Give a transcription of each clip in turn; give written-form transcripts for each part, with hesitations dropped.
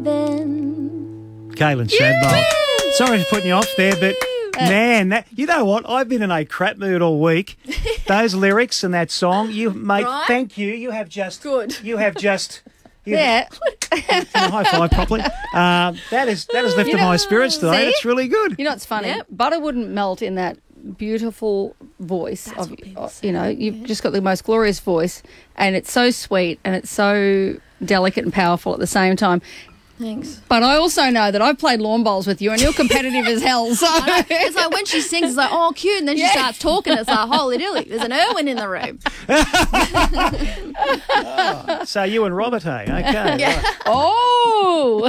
then. Kaylin Shadbolt. Sorry for putting you off there, but man, you know what? I've been in a crap mood all week. Those lyrics and that song, thank you. You have just Good. You have just. Yeah. Can I high five properly? That has lifted my spirits today. see? It's really good. You know, it's funny. Yep. Butter wouldn't melt in that beautiful voice you've just got the most glorious voice, and it's so sweet and it's so delicate and powerful at the same time. Thanks. But I also know that I've played lawn bowls with you and you're competitive as hell. So It's like when she sings, it's like, oh, cute. And then she starts talking. It's like, holy dilly, there's an Irwin in the room. So you and Robert, hey? Okay. Yeah. Right. Oh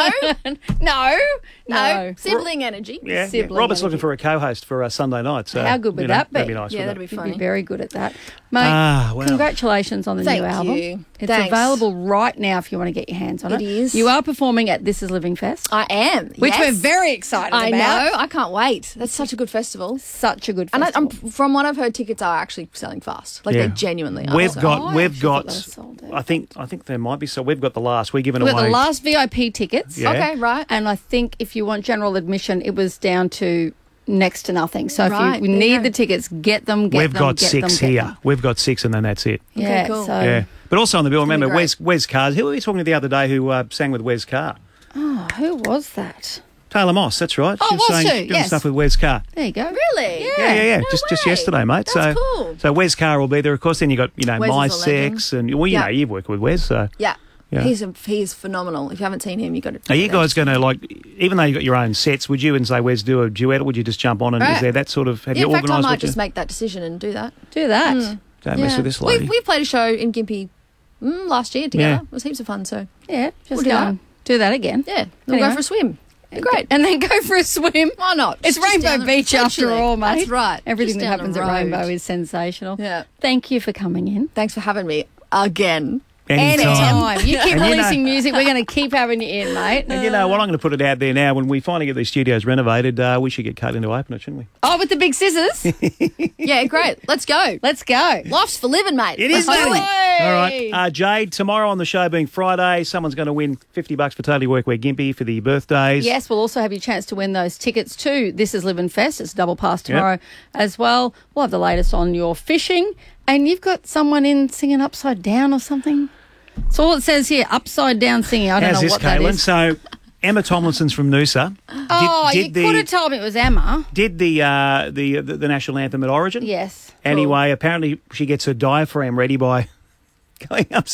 No. Sibling energy. Yeah. Sibling Robert's energy. looking for a co-host for a Sunday night. So How good would that be? That'd be nice. Yeah, that'd wouldn't be You'd funny. be very good at that. Mate, Well. congratulations on the Thank new album. you. It's Thanks. available right now if you want to get your hands on it. It is. You are performing at This Is Living Fest, I am. which yes. we're very excited I about. know. I can't wait. That's such a good festival. Such a good And festival. from what I've heard, tickets are actually selling fast. Like they genuinely are. We've So- got. I We've actually got. thought they were sold out. I think there might be. So we've got the last. We're giving We've away. got the last VIP tickets. Yeah. Okay, right. And I think if you want general admission, it was down to next to nothing. So Right, if you there you need go. the tickets, get them, get We've them, got get 6 them, get here. them. We've got 6, and then that's it. Yeah, cool. so Yeah. But also on the bill, gonna be remember great. Wes Carr. Who were we talking to the other day who sang with Wes Carr? oh, who was that? Taylor Moss, that's right. Oh, was she? doing Yes. stuff with Wes Carr. There you go. Really? Yeah. No Just way. yesterday, mate. That's cool. So Wes Carr will be there. Of course, then you got Wes My is a legend. Sex, and well, you Yeah. know you've worked with Wes. So Yeah. Yeah. He's phenomenal. If you haven't seen him, you got to. are you guys going to even though you got your own sets? Would you and say Wes do a duet, or would you just jump on and is Right. there that sort of? Have Yeah, you in fact, I organised? might just make that decision and do that. Do that. Don't mess with this lady. We played a show in Gympie last year together. Yeah. It was heaps of fun. So Yeah, just We'll do go that. and do that again. yeah, we'll Anyway. go for a swim. Be great. And then go for a swim. Why not? It's Just Rainbow down the- Beach after literally. all, mate. That's right. Everything Just that down happens the at road. Rainbow is sensational. Yeah. Thank you for coming in. Thanks for having me again. Anytime. You keep And you know- releasing music, we're going to keep having you in, mate. And you know what? I'm going to put it out there now. When we finally get these studios renovated, we should get Caitlin to open it, shouldn't we? Oh, with the big scissors? Yeah, great. Let's go. Let's go. Life's for living, mate. It is, Let's do mate. it. All right. Jade, tomorrow on the show being Friday, someone's going to win $50 for Totally Workwear Gympie for the birthdays. Yes, we'll also have your chance to win those tickets too. This is Living Fest. It's a double pass tomorrow as well. We'll have the latest on your fishing. And you've got someone in singing Upside Down or something. It's all it says here, Upside Down singing. I don't How's know this, what that Caitlin? is. So Emma Tomlinson's from Noosa. Oh, you could have told me it was Emma. Did the national anthem at Origin. Yes. Anyway, apparently she gets her diaphragm ready by going up